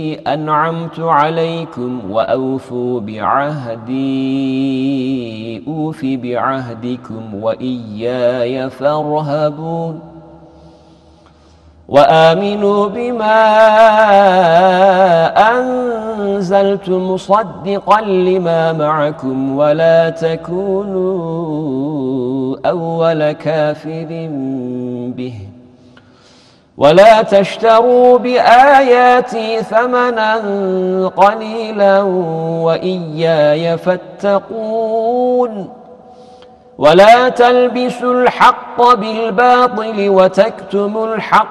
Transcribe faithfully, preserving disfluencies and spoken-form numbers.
أنعمت عليكم وأوفوا بعهدي أوف بعهدكم وإياي فارهبون وآمنوا بما أنزلت مصدقا لما معكم ولا تكونوا أول كافر به ولا تشتروا بآياتي ثمنا قليلا وإياي فاتقون ولا تلبسوا الحق بالباطل وتكتموا الحق